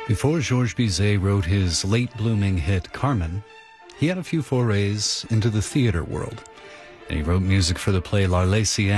Before Georges Bizet wrote his late-blooming hit Carmen, he had a few forays into the theater world, and he wrote music for the play L'Arlésienne